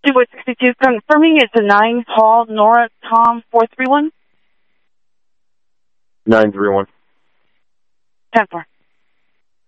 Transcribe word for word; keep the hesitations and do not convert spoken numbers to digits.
Two sixty-two, confirming it's a nine, Paul, Nora, Tom, four three one. nine three one. ten four.